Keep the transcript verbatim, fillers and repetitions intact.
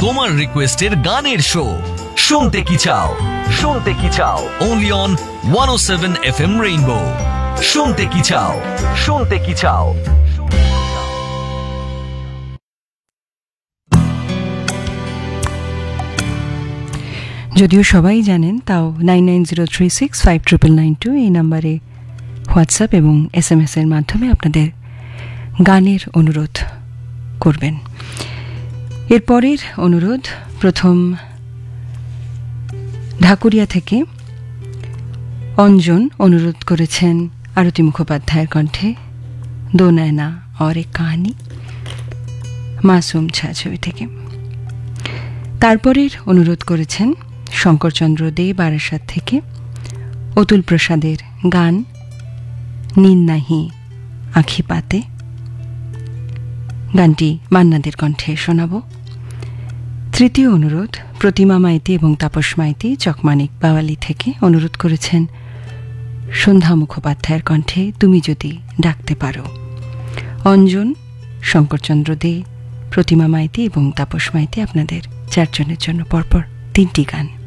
তোমার রিকোয়েস্টের গানের শো শুনতে কি চাও শুনতে কি চাও only on one O seven F M rainbow. শুনতে কি চাও শুনতে কি চাও। যদিও সবাই জানেন, তাও nine nine zero three six five triple nine two এই নাম্বারে হোয়াটসঅ্যাপ এবং এস এম এস এর মাধ্যমে আপনাদের গানের অনুরোধ করবেন। এরপরের অনুরোধ প্রথম ঢাকুরিয়া থেকে অঞ্জন অনুরোধ করেছেন আরতি মুখোপাধ্যায়ের কণ্ঠে দো নয়না और एक कहानी মাসুম ছায়াছবি থেকে। তারপরের অনুরোধ করেছেন শঙ্করচন্দ্র দে বারাসাত থেকে অতুল প্রসাদের গান নীন নাহি আঁখি পাতে। গানটি মান্নাদের কণ্ঠে শোনাব। তৃতীয় অনুরোধ প্রতিমা মাইতি এবং তাপস মাইতি চকমানিক বাওয়ালি থেকে অনুরোধ করেছেন সন্ধ্যা মুখোপাধ্যায়ের কণ্ঠে তুমি যদি ডাকতে পারো। অঞ্জন, শঙ্করচন্দ্র দে, প্রতিমা মাইতি এবং তাপস মাইতি আপনাদের চারজনের জন্য পরপর তিনটি গান।